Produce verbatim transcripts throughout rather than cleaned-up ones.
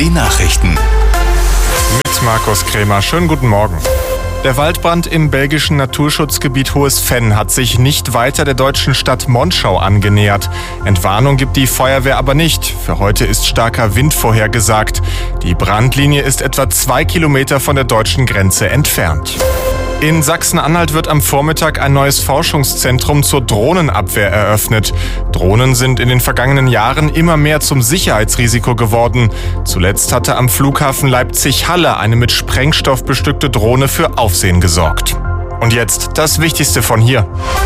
D Nachrichten. Mit Markus Krämer. Schönen guten Morgen. Der Waldbrand im belgischen Naturschutzgebiet Hohes Venn hat sich nicht weiter der deutschen Stadt Monschau angenähert. Entwarnung gibt die Feuerwehr aber nicht. Für heute ist starker Wind vorhergesagt. Die Brandlinie ist etwa zwei Kilometer von der deutschen Grenze entfernt. In Sachsen-Anhalt wird am Vormittag ein neues Forschungszentrum zur Drohnenabwehr eröffnet. Drohnen sind in den vergangenen Jahren immer mehr zum Sicherheitsrisiko geworden. Zuletzt hatte am Flughafen Leipzig-Halle eine mit Sprengstoff bestückte Drohne für Aufsehen gesorgt. Und jetzt das Wichtigste von hier.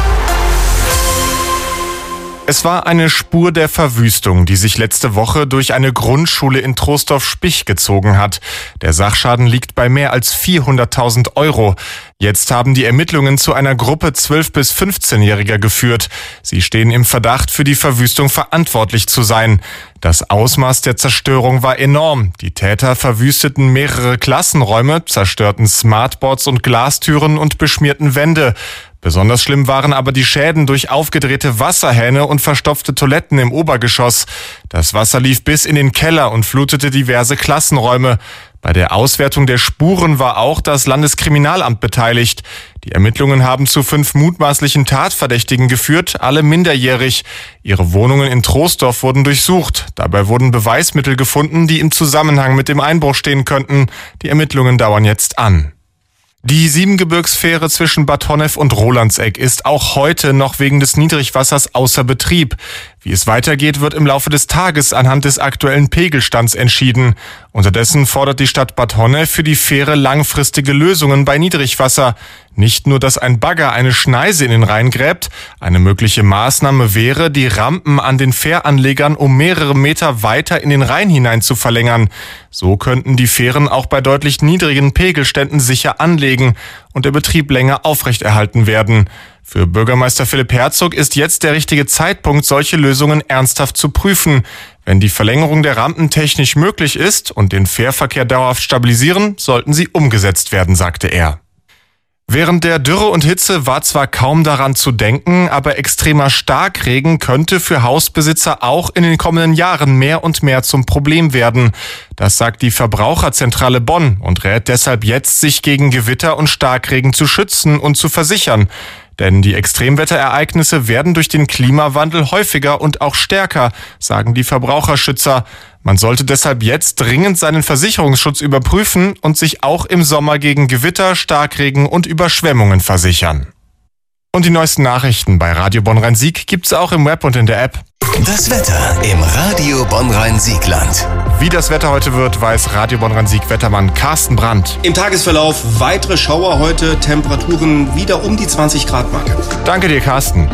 Es war eine Spur der Verwüstung, die sich letzte Woche durch eine Grundschule in Troisdorf-Spich gezogen hat. Der Sachschaden liegt bei mehr als vierhunderttausend Euro. Jetzt haben die Ermittlungen zu einer Gruppe zwölf- bis fünfzehnjähriger geführt. Sie stehen im Verdacht, für die Verwüstung verantwortlich zu sein. Das Ausmaß der Zerstörung war enorm. Die Täter verwüsteten mehrere Klassenräume, zerstörten Smartboards und Glastüren und beschmierten Wände. Besonders schlimm waren aber die Schäden durch aufgedrehte Wasserhähne und verstopfte Toiletten im Obergeschoss. Das Wasser lief bis in den Keller und flutete diverse Klassenräume. Bei der Auswertung der Spuren war auch das Landeskriminalamt beteiligt. Die Ermittlungen haben zu fünf mutmaßlichen Tatverdächtigen geführt, alle minderjährig. Ihre Wohnungen in Troisdorf wurden durchsucht. Dabei wurden Beweismittel gefunden, die im Zusammenhang mit dem Einbruch stehen könnten. Die Ermittlungen dauern jetzt an. Die Siebengebirgsfähre zwischen Bad Honnef und Rolandseck ist auch heute noch wegen des Niedrigwassers außer Betrieb. Wie es weitergeht, wird im Laufe des Tages anhand des aktuellen Pegelstands entschieden. Unterdessen fordert die Stadt Bad Honnef für die Fähre langfristige Lösungen bei Niedrigwasser. Nicht nur, dass ein Bagger eine Schneise in den Rhein gräbt. Eine mögliche Maßnahme wäre, die Rampen an den Fähranlegern um mehrere Meter weiter in den Rhein hinein zu verlängern. So könnten die Fähren auch bei deutlich niedrigen Pegelständen sicher anlegen und der Betrieb länger aufrechterhalten werden. Für Bürgermeister Philipp Herzog ist jetzt der richtige Zeitpunkt, solche Lösungen ernsthaft zu prüfen. Wenn die Verlängerung der Rampen technisch möglich ist und den Fährverkehr dauerhaft stabilisieren, sollten sie umgesetzt werden, sagte er. Während der Dürre und Hitze war zwar kaum daran zu denken, aber extremer Starkregen könnte für Hausbesitzer auch in den kommenden Jahren mehr und mehr zum Problem werden. Das sagt die Verbraucherzentrale Bonn und rät deshalb jetzt, sich gegen Gewitter und Starkregen zu schützen und zu versichern. Denn die Extremwetterereignisse werden durch den Klimawandel häufiger und auch stärker, sagen die Verbraucherschützer. Man sollte deshalb jetzt dringend seinen Versicherungsschutz überprüfen und sich auch im Sommer gegen Gewitter, Starkregen und Überschwemmungen versichern. Und die neuesten Nachrichten bei Radio Bonn-Rhein-Sieg gibt's auch im Web und in der App. Das Wetter im Radio Bonn-Rhein-Siegland. Wie das Wetter heute wird, weiß Radio Bonn-Rhein-Sieg-Wettermann Carsten Brandt. Im Tagesverlauf weitere Schauer heute, Temperaturen wieder um die zwanzig Grad Marke. Danke dir, Carsten.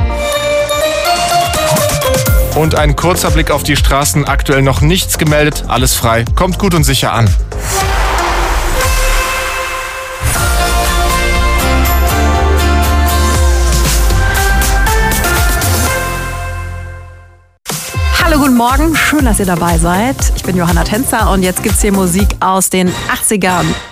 Und ein kurzer Blick auf die Straßen, aktuell noch nichts gemeldet, alles frei, kommt gut und sicher an. Hallo, guten Morgen, schön, dass ihr dabei seid. Ich bin Johanna Tänzer und jetzt gibt's hier Musik aus den achtzigern.